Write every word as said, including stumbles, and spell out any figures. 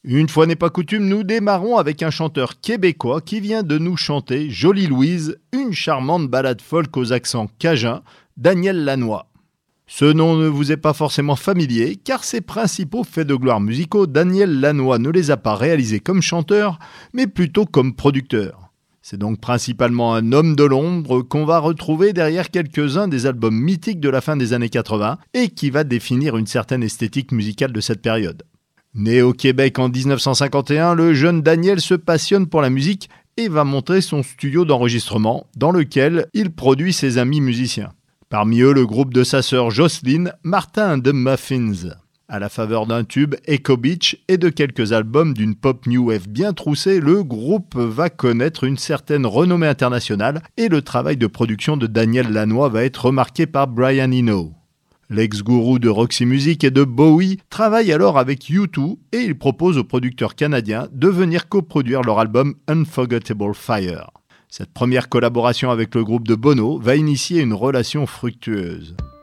Une fois n'est pas coutume, nous démarrons avec un chanteur québécois qui vient de nous chanter Jolie Louise, une charmante ballade folk aux accents cajuns, Daniel Lanois. Ce nom ne vous est pas forcément familier, car ses principaux faits de gloire musicaux, Daniel Lanois ne les a pas réalisés comme chanteur, mais plutôt comme producteur. C'est donc principalement un homme de l'ombre qu'on va retrouver derrière quelques-uns des albums mythiques de la fin des années quatre-vingts et qui va définir une certaine esthétique musicale de cette période. Né au Québec en dix-neuf cent cinquante et un, le jeune Daniel se passionne pour la musique et va monter son studio d'enregistrement dans lequel il produit ses amis musiciens. Parmi eux, le groupe de sa sœur Jocelyne, Martin and the Muffins. À la faveur d'un tube, Echo Beach, et de quelques albums d'une pop new wave bien troussée, le groupe va connaître une certaine renommée internationale et le travail de production de Daniel Lanois va être remarqué par Brian Eno. L'ex-gourou de Roxy Music et de Bowie travaille alors avec U deux et il propose aux producteurs canadiens de venir coproduire leur album Unforgettable Fire. Cette première collaboration avec le groupe de Bono va initier une relation fructueuse.